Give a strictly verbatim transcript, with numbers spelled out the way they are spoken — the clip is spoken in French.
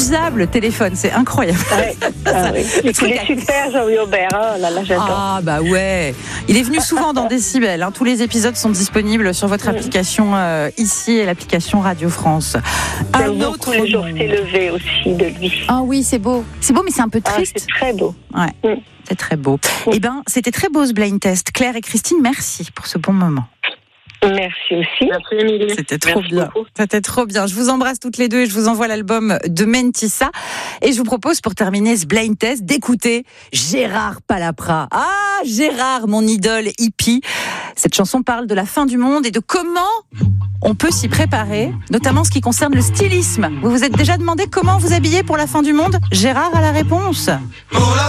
inusable le téléphone, c'est incroyable. Ouais. Ah, oui. Il est super, Jean-Louis Aubert. Oh là là, j'adore. Ah bah ouais. Il est venu souvent dans Décibel. Hein. Tous les épisodes sont disponibles sur votre application euh, ici et l'application Radio France. J'aime un autre le jour s'est levé aussi de lui. Ah oui, c'est beau. C'est beau, mais c'est un peu triste. Ah, c'est très beau. Ouais. Mm. C'est très beau. Mm. Eh ben, c'était très beau ce blind test. Claire et Christine, merci pour ce bon moment. Merci aussi. Merci Émilie. C'était trop Merci bien. beaucoup. C'était trop bien. Je vous embrasse toutes les deux et je vous envoie l'album de Mentissa. Et je vous propose pour terminer ce blind test d'écouter Gérard Palapra. Ah, Gérard, mon idole hippie. Cette chanson parle de la fin du monde et de comment on peut s'y préparer, notamment ce qui concerne le stylisme. Vous vous êtes déjà demandé comment vous habiller pour la fin du monde ? Gérard a la réponse.